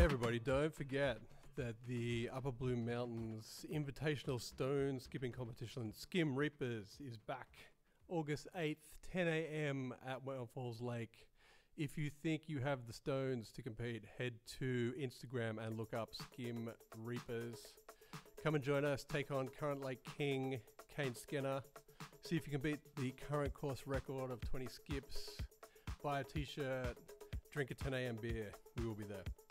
Everybody, don't forget that the Upper Blue Mountains Invitational Stone Skipping Competition Skim Reapers is back August 8th, 10 a.m. at Wentworth Falls Lake. If you think you have the stones to compete, head to Instagram and look up Skim Reapers. Come and join us, take on current Lake King, Kane Skinner. See if you can beat the current course record of 20 skips. Buy a t-shirt, drink a 10 a.m. beer. We will be there.